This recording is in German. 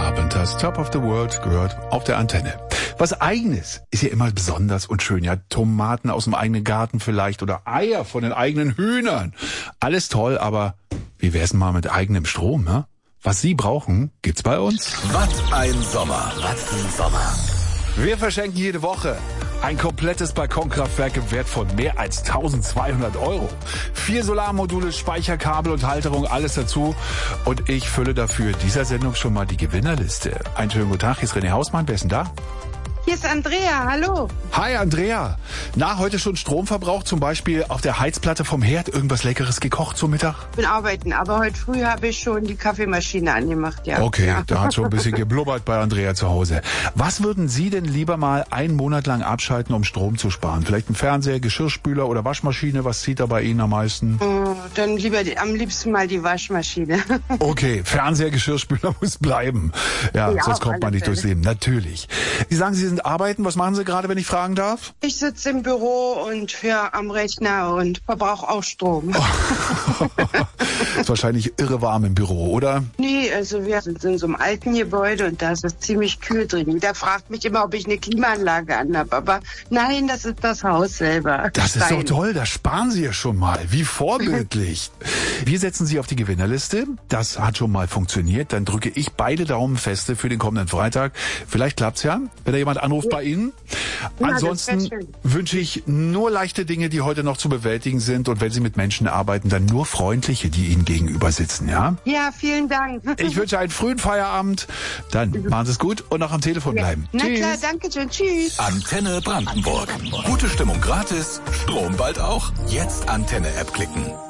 Carpenters Top of the World gehört auf der Antenne. Was Eigenes ist ja immer besonders und schön. Ja, Tomaten aus dem eigenen Garten vielleicht oder Eier von den eigenen Hühnern. Alles toll, aber wie wär's denn mal mit eigenem Strom, ne? Was Sie brauchen, gibt's bei uns. Was ein Sommer. Was ein Sommer. Wir verschenken jede Woche ein komplettes Balkonkraftwerk im Wert von mehr als 1.200 €. 4 Solarmodule, Speicherkabel und Halterung, alles dazu. Und ich fülle dafür dieser Sendung schon mal die Gewinnerliste. Einen schönen guten Tag, hier ist René Hausmann. Wer ist denn da? Hier ist Andrea, hallo. Hi Andrea. Na, heute schon Stromverbrauch, zum Beispiel auf der Heizplatte vom Herd irgendwas Leckeres gekocht zum Mittag? Ich bin arbeiten, aber heute früh habe ich schon die Kaffeemaschine angemacht, ja. Okay, ja. Da hat schon ein bisschen geblubbert bei Andrea zu Hause. Was würden Sie denn lieber mal einen Monat lang abschalten, um Strom zu sparen? Vielleicht ein Fernseher, Geschirrspüler oder Waschmaschine? Was zieht da bei Ihnen am meisten? Dann lieber am liebsten mal die Waschmaschine. Okay, Fernseher, Geschirrspüler muss bleiben. Ja, sonst kommt man nicht durchs Leben. Natürlich. Sie sagen, Sie sind arbeiten. Was machen Sie gerade, wenn ich fragen darf? Ich sitze im Büro und am Rechner und verbrauche auch Strom. Ist wahrscheinlich irre warm im Büro, oder? Nee, also wir sind in so einem alten Gebäude und da ist es ziemlich kühl drin. Jeder fragt mich immer, ob ich eine Klimaanlage anhabe, aber nein, das ist das Haus selber. Das ist doch toll, da sparen Sie ja schon mal. Wie vorbildlich. Wir setzen Sie auf die Gewinnerliste. Das hat schon mal funktioniert. Dann drücke ich beide Daumen feste für den kommenden Freitag. Vielleicht klappt's ja, wenn da jemand anruft bei Ihnen. Ansonsten wünsche ich nur leichte Dinge, die heute noch zu bewältigen sind. Und wenn Sie mit Menschen arbeiten, dann nur freundliche, die Ihnen gegenüber sitzen, ja? Ja, vielen Dank. Ich wünsche einen frühen Feierabend. Dann machen Sie es gut und noch am Telefon bleiben. Na Tschüss. klar, danke schön. Tschüss. Antenne Brandenburg. Gute Stimmung gratis, Strom bald auch. Jetzt Antenne-App klicken.